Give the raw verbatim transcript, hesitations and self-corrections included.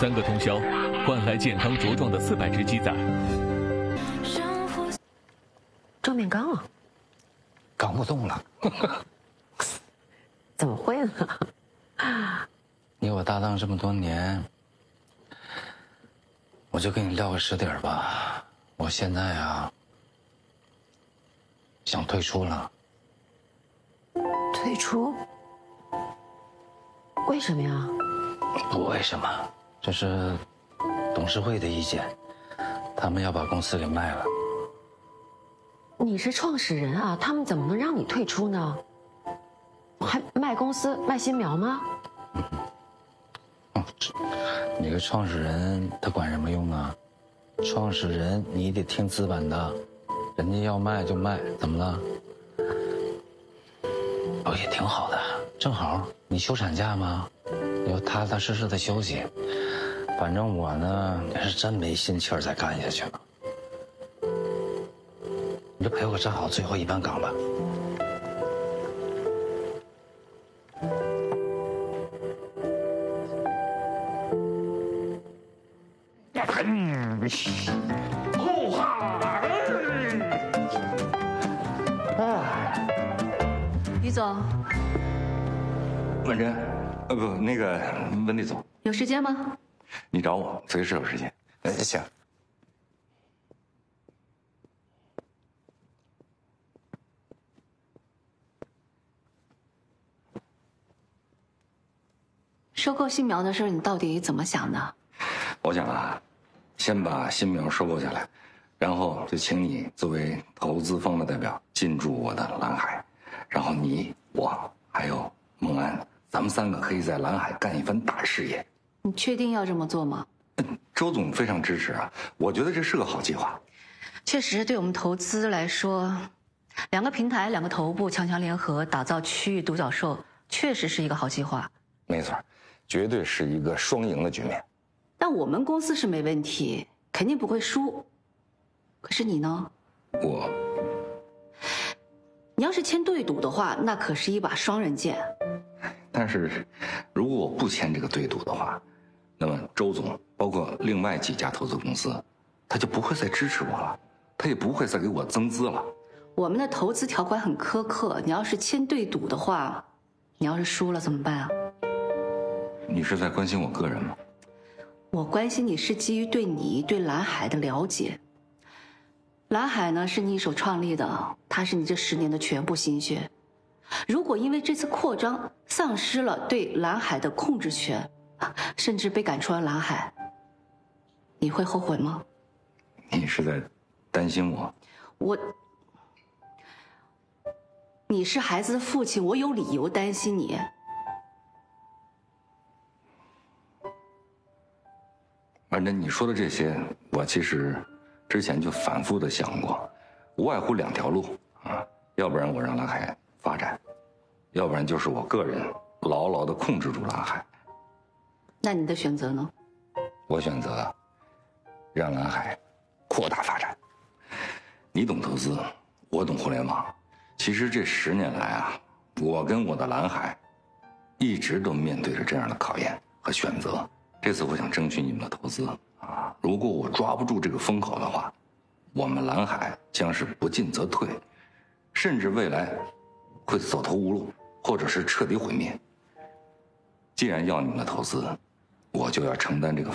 三个通宵，换来健康茁壮的四百只鸡仔。 正面刚啊， 刚不动了。 怎么会呢？ 你我搭档这么多年，我就给你撂个实底儿吧。我现在啊，想退出了。 退出？为什么呀？ 不为什么，这是董事会的意见，他们要把公司给卖了。 你是创始人啊，他们怎么能让你退出呢？还卖公司卖新苗吗？ 嗯，哦，你个创始人他管什么用啊？创始人你得听资本的，人家要卖就卖，怎么了？哦，也挺好的，正好你休产假吗？你要踏踏实实的休息。反正我呢也是真没心气儿再干下去了。你就陪我站好最后一班岗吧。 呼哈！哎， 于总， 文珍，呃不，那个温丽总， 有时间吗？ 你找我，随时有时间。 呃，行。 收购新苗的事，你到底怎么想的？ 我想啊，先把新苗收购下来，然后就请你作为投资方的代表进驻我的蓝海，然后你、我还有孟安，咱们三个可以在蓝海干一番大事业。 你确定要这么做吗？ 周总非常支持啊，我觉得这是个好计划。 确实，对我们投资来说，两个平台、两个头部强强联合，打造区域独角兽，确实是一个好计划。 没错，绝对是一个双赢的局面。 但我们公司是没问题，肯定不会输。可是你呢？ 我， 你要是签对赌的话，那可是一把双刃剑。 但是，如果我不签这个对赌的话，那么周总包括另外几家投资公司，他就不会再支持我了，他也不会再给我增资了。 我们的投资条款很苛刻，你要是签对赌的话，你要是输了怎么办啊？ 你是在关心我个人吗？ 我关心你是基于对你对蓝海的了解。蓝海呢是你一手创立的，它是你这十年的全部心血。如果因为这次扩张丧失了对蓝海的控制权，甚至被赶出了蓝海，你会后悔吗？ 你是在担心我？ 我，你是孩子的父亲，我有理由担心你。 反正你说的这些，我其实之前就反复的想过，无外乎两条路啊，要不然我让蓝海发展，要不然就是我个人牢牢的控制住蓝海。 那你的选择呢？ 我选择让蓝海扩大发展。你懂投资，我懂互联网。其实这十年来啊，我跟我的蓝海一直都面对着这样的考验和选择。这次我想争取你们的投资啊！如果我抓不住这个风口的话，我们蓝海将是不进则退，甚至未来会走投无路，或者是彻底毁灭。既然要你们的投资，我就要承担这个